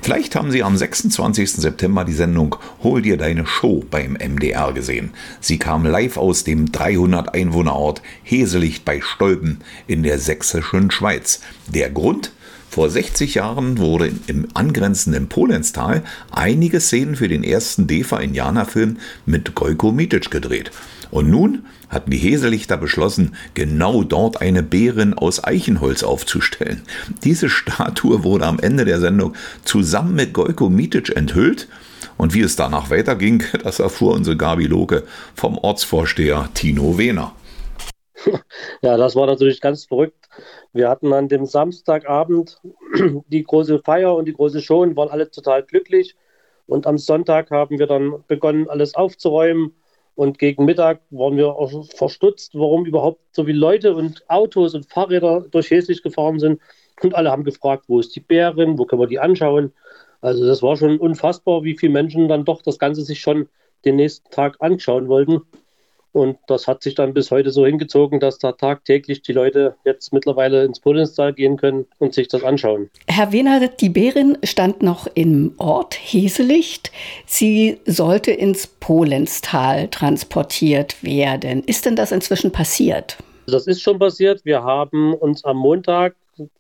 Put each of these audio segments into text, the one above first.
Vielleicht haben Sie am 26. September die Sendung Hol dir deine Show beim MDR gesehen. Sie kam live aus dem 300-Einwohnerort Heselicht bei Stolpen in der sächsischen Schweiz. Der Grund? Vor 60 Jahren wurde im angrenzenden Polenztal einige Szenen für den ersten DEFA-Indianerfilm mit Gojko Mitic gedreht. Und nun hatten die Heselichter beschlossen, genau dort eine Bärin aus Eichenholz aufzustellen. Diese Statue wurde am Ende der Sendung zusammen mit Gojko Mitic enthüllt. Und wie es danach weiterging, das erfuhr unsere Gabi Loke vom Ortsvorsteher Tino Wehner. Ja, das war natürlich ganz verrückt. Wir hatten an dem Samstagabend die große Feier und die große Show und waren alle total glücklich. Und am Sonntag haben wir dann begonnen, alles aufzuräumen. Und gegen Mittag waren wir auch verstutzt, warum überhaupt so viele Leute und Autos und Fahrräder durch Heslicht gefahren sind. Und alle haben gefragt, wo ist die Bärin, wo können wir die anschauen. Also das war schon unfassbar, wie viele Menschen dann doch das Ganze sich schon den nächsten Tag anschauen wollten. Und das hat sich dann bis heute so hingezogen, dass da tagtäglich die Leute jetzt mittlerweile ins Polenztal gehen können und sich das anschauen. Herr Wehner, die Bärin stand noch im Ort Heselicht. Sie sollte ins Polenztal transportiert werden. Ist denn das inzwischen passiert? Das ist schon passiert. Wir haben uns am Montag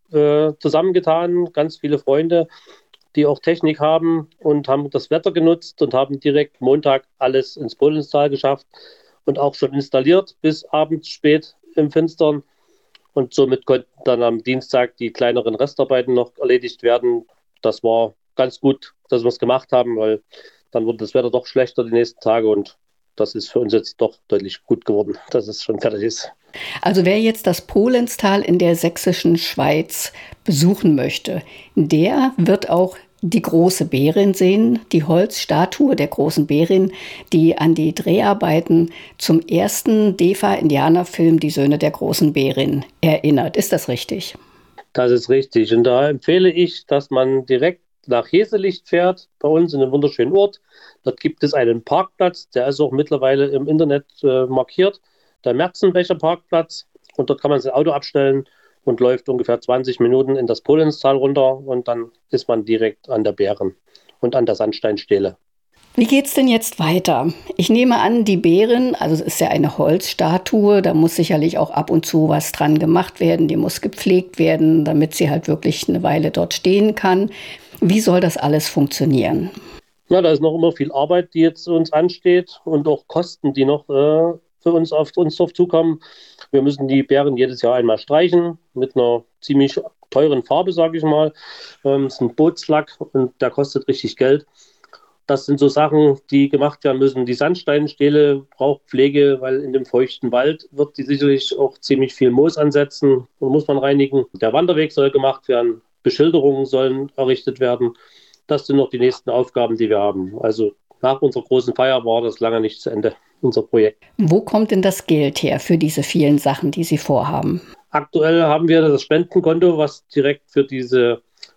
zusammengetan, ganz viele Freunde, die auch Technik haben und haben das Wetter genutzt und haben direkt Montag alles ins Polenztal geschafft. Und auch schon installiert bis abends spät im Finstern. Und somit konnten dann am Dienstag die kleineren Restarbeiten noch erledigt werden. Das war ganz gut, dass wir es gemacht haben, weil dann wurde das Wetter doch schlechter die nächsten Tage und das ist für uns jetzt doch deutlich gut geworden, dass es schon fertig ist. Also wer jetzt das Polenztal in der sächsischen Schweiz besuchen möchte, der wird auch die große Bärin sehen, die Holzstatue der großen Bärin, die an die Dreharbeiten zum ersten DEFA-Indianerfilm Die Söhne der großen Bärin erinnert. Ist das richtig? Das ist richtig. Und da empfehle ich, dass man direkt nach Heselicht fährt, bei uns in einem wunderschönen Ort. Dort gibt es einen Parkplatz, der ist auch mittlerweile im Internet markiert, der Merzenbecher Parkplatz. Und dort kann man sein Auto abstellen und läuft ungefähr 20 Minuten in das Polenztal runter und dann ist man direkt an der Bärin und an der Sandsteinstele. Wie geht's denn jetzt weiter? Ich nehme an, die Bärin, also es ist ja eine Holzstatue, da muss sicherlich auch ab und zu was dran gemacht werden, die muss gepflegt werden, damit sie halt wirklich eine Weile dort stehen kann. Wie soll das alles funktionieren? Ja, da ist noch immer viel Arbeit, die jetzt uns ansteht und auch Kosten, die noch für uns drauf zukommen. Wir müssen die Bären jedes Jahr einmal streichen mit einer ziemlich teuren Farbe, sage ich mal. Es ist ein Bootslack und der kostet richtig Geld. Das sind so Sachen, die gemacht werden müssen. Die Sandsteinstele braucht Pflege, weil in dem feuchten Wald wird die sicherlich auch ziemlich viel Moos ansetzen und muss man reinigen. Der Wanderweg soll gemacht werden, Beschilderungen sollen errichtet werden. Das sind noch die nächsten Aufgaben, die wir haben. Also nach unserer großen Feier war das lange nicht zu Ende, unser Projekt. Wo kommt denn das Geld her für diese vielen Sachen, die Sie vorhaben? Aktuell haben wir das Spendenkonto, was direkt für diese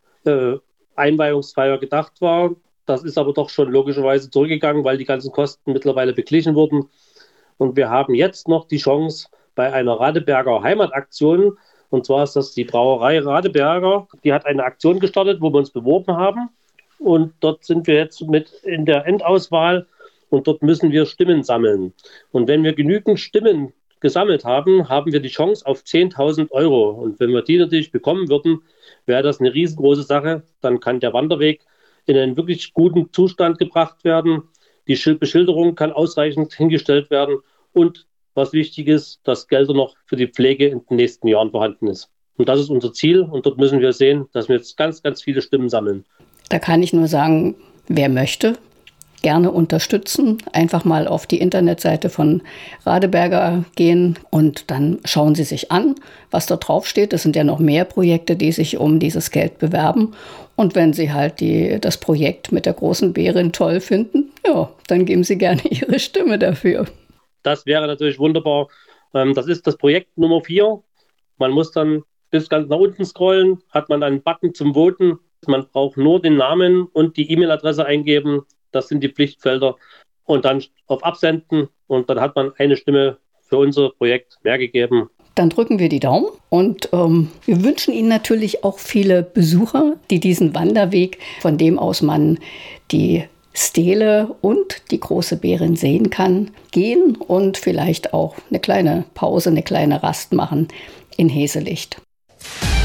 Einweihungsfeier gedacht war. Das ist aber doch schon logischerweise zurückgegangen, weil die ganzen Kosten mittlerweile beglichen wurden. Und wir haben jetzt noch die Chance bei einer Radeberger Heimataktion. Und zwar ist das die Brauerei Radeberger. Die hat eine Aktion gestartet, wo wir uns beworben haben. Und dort sind wir jetzt mit in der Endauswahl und dort müssen wir Stimmen sammeln. Und wenn wir genügend Stimmen gesammelt haben, haben wir die Chance auf 10.000 Euro. Und wenn wir die natürlich bekommen würden, wäre das eine riesengroße Sache. Dann kann der Wanderweg in einen wirklich guten Zustand gebracht werden. Die Beschilderung kann ausreichend hingestellt werden. Und was wichtig ist, dass Gelder noch für die Pflege in den nächsten Jahren vorhanden ist. Und das ist unser Ziel. Und dort müssen wir sehen, dass wir jetzt ganz, ganz viele Stimmen sammeln. Da kann ich nur sagen, wer möchte, gerne unterstützen. Einfach mal auf die Internetseite von Radeberger gehen und dann schauen Sie sich an, was da drauf steht. Es sind ja noch mehr Projekte, die sich um dieses Geld bewerben. Und wenn Sie halt das Projekt mit der großen Bärin toll finden, ja, dann geben Sie gerne Ihre Stimme dafür. Das wäre natürlich wunderbar. Das ist das Projekt Nummer 4. Man muss dann bis ganz nach unten scrollen, hat man einen Button zum Voten. Man braucht nur den Namen und die E-Mail-Adresse eingeben. Das sind die Pflichtfelder. Und dann auf Absenden. Und dann hat man eine Stimme für unser Projekt mehr gegeben. dann drücken wir die Daumen und wir wünschen Ihnen natürlich auch viele Besucher, die diesen Wanderweg, von dem aus man die Stele und die große Bärin sehen kann, gehen und vielleicht auch eine kleine Pause, eine kleine Rast machen in Heselicht.